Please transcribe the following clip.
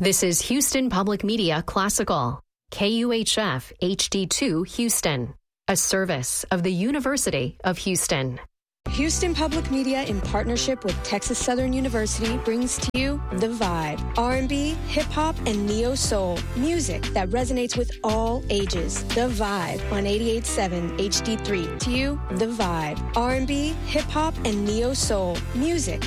This is Houston Public Media Classical, KUHF HD2 Houston, a service of the University of Houston. Houston Public Media, in partnership with Texas Southern University, brings to you The Vibe. R&B, hip-hop, and neo-soul. Music that resonates with all ages. The Vibe on 88.7 HD3. To you, The Vibe. R&B, hip-hop, and neo-soul. Music